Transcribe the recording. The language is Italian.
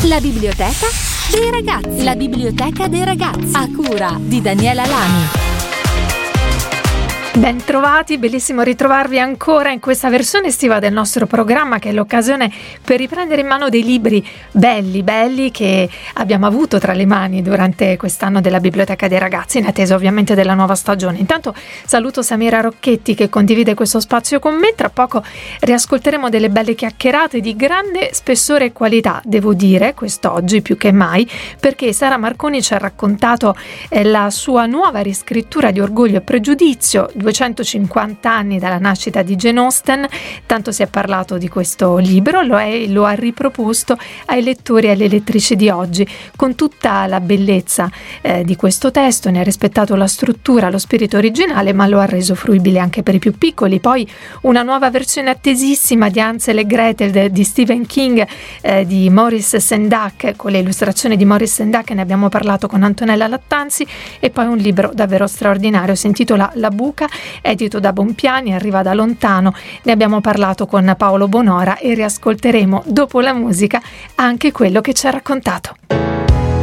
La biblioteca dei ragazzi. La biblioteca dei ragazzi, a cura di Daniela Lami. Ben trovati, bellissimo ritrovarvi ancora in questa versione estiva del nostro programma, che è l'occasione per riprendere in mano dei libri belli che abbiamo avuto tra le mani durante quest'anno della Biblioteca dei Ragazzi, in attesa ovviamente della nuova stagione. Intanto saluto Samira Rocchetti che condivide questo spazio con me. Tra poco riascolteremo delle belle chiacchierate di grande spessore e qualità, devo dire, quest'oggi più che mai, perché Sara Marconi ci ha raccontato la sua nuova riscrittura di Orgoglio e Pregiudizio, 250 anni dalla nascita di Jane Austen. Tanto si è parlato di questo libro, lo ha riproposto ai lettori e alle lettrici di oggi con tutta la bellezza di questo testo. Ne ha rispettato la struttura, lo spirito originale, ma lo ha reso fruibile anche per i più piccoli. Poi una nuova versione attesissima di Hansel e Gretel di Stephen King, di Maurice Sendak, con le illustrazioni di Maurice Sendak, ne abbiamo parlato con Antonella Lattanzi. E poi un libro davvero straordinario, si intitola La buca, edito da Bompiani, arriva da lontano. Ne abbiamo parlato con Paolo Bonora e riascolteremo dopo la musica anche quello che ci ha raccontato.